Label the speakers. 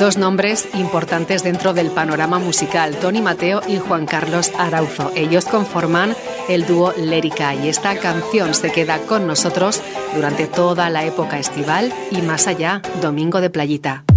Speaker 1: Dos nombres importantes dentro del panorama musical, Tony Mateo y Juan Carlos Arauzo. Ellos conforman el dúo Lérica y esta canción se queda con nosotros durante toda la época estival y más allá, Domingo de Playita.